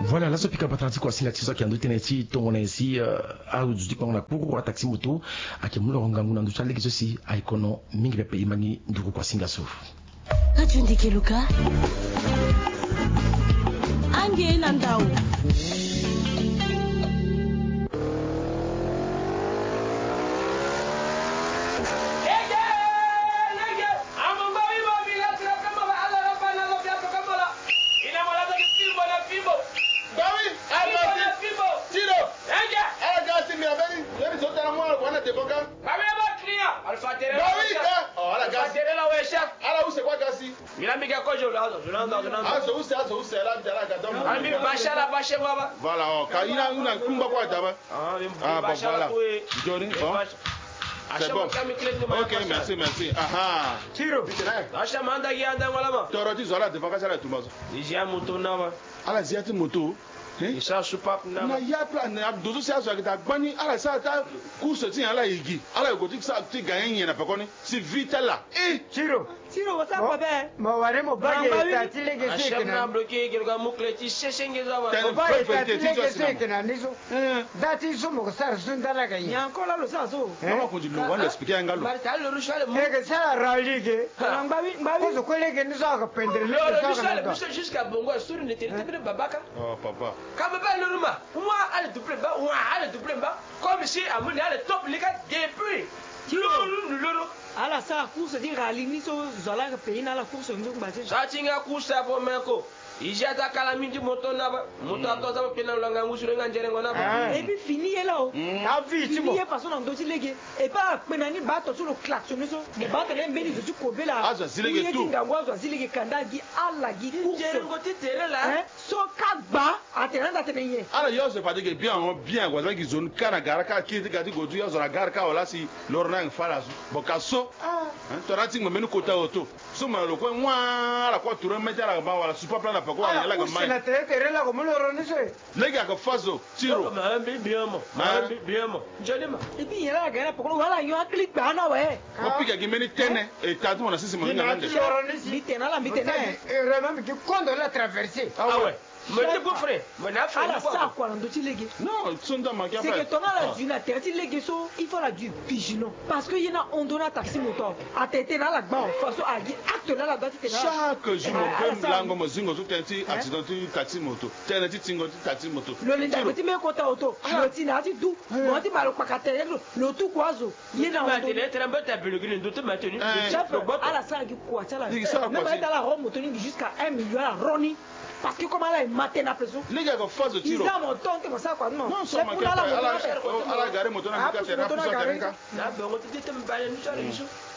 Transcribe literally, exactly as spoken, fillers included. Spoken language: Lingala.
Voilà, la sopika patrati kwa sila tiso ki andoute neti tongona ici a ujuti kwa pour taxi moto akimulo ngangu nandu chale kisosi aikono mingi pepe imani ndugu kwa singa sofu. Ajundi keluka Ange landau Voilà, oh, quand il a une kumba quoi d'abord. Ah, bon, voilà. Johnny, bon. C'est bon. Ok, merci, merci. Aha. Tiro. Acha manda guiada malama. Toroti zola de vacances à tout le monde. Déjà moto nava. Ala ziati moto. Eh? Ça soupape na. Na ya plan na dozo sia zo kita gbani ala sa ta course ti ala igi. Ala go ti sa ti gagner yen na pekoni. Si vite là. Eh, Tiro. Tiro what's up baba? Ma ware mo bage ta ti lege se kana. Acham na bloqué que ga mukle ti sesenge za wa. Ten bage ta ti lege se kana niso. Eh. Dati so mo sar sun dala ga yin. Nyankola lo sa so. Mama ko di lo wan expliquer ngalo. Ba ta lo rushale mo. Lege sa ralige. Mbawi mbawi. Ko ko lege ni so ga pendere le so ga. Lo rushale jusqu'à Bongo sur ne te te babaka. Oh papa. Ka baba lo ruma. Moi ale double ba, moi ale double ba. Comme si amuni ale top liga depuis. Tiro lolo. Ala sa course di rally ni so zola ga pays na la course ndu mbati. Sa tinga course abo meko. Ija ta kala mindi moto na ba. Moto atoza ba pena langa ngusu nga njere ngona ba. Et puis fini là. A vite mo. Il est passé dans dossier légué. Et pas pena ni bato sur le klaxon so. Ne bato le mbeni zo kobe la. Azo zilege tout. Nga ngwazo zilege kanda gi ala gi course. Njere ngoti tere la. So kadba ateranda tenye. Ala yo se pas que bien bien quoi ça qui zone kana gara ka ki ga di godu yo zona gara ka wala si lorna ngfala bo kaso. Ah. To rati mo menu kota auto. So ma lo ko nwa la ko turo meta la ba wala super plan pa ko ya la ga mai. Na tere tere la ko mo lo ron se. Lega ka fazo tiro. Ma bi bien mo. Ma bi bien mo. Joli ma. Et puis yela ga na pokolo wala yo click ba na we. Ko pika gi meni tene e tatu na sisi mo nga nande. Bitena la bitena. E vraiment que quand on l'a traversé. Ah ouais. Mais tu peux frère. Mais na frère. Ala sa quoi dans dossier légué. Non, sonda ma c'est que ton ala du na terti légué so il faut la du vigilant parce que yena on donne taxi moto a tete na la gba façon a dit acte là la date tena. Chaque jour on peut lango mo zingo tout tenti accident taxi moto. Tena ti tingo taxi moto. Le linda ko ti me ko ta auto. Le ti na ti du. Mo ti malo pakate le tout kwazo. Yena on donne tera mbata pelugine ndoto maintenu. Chef ala sa gi quoi ça là. Même dans la Rome moto jusqu'à un million à Roni. Parce que comment là il matin la pression. Les gars phase de tiro. Ils ont mon temps comme ça quoi non. Non, ça m'a ala ala gare moto na ka tera pour ça tera ka. Na bon on te dit te me baler nous ça les